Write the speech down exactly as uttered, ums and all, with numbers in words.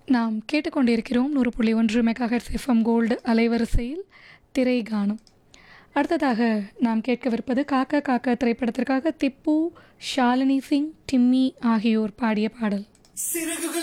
நாம் கேட்டுக்கொண்டிருக்கிறோம் நூறு புள்ளி ஒன்று மெகாஹெர்ட்ஸ் எஃப்எம் கோல்டு அலைவரிசையில் திரை காணும். அடுத்ததாக நாம் கேட்கவிருப்பது காக்கா காக்கா திரைப்படத்திற்காக திப்பு, ஷாலினி சிங், டிம்மி ஆகியோர் பாடிய பாடல்.